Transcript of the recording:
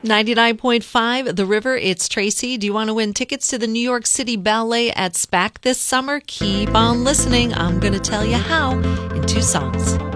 99.5 The River, it's Tracy. Do you want to win tickets to the New York City Ballet at SPAC this summer? Keep on listening. I'm going to tell you how in 2 songs.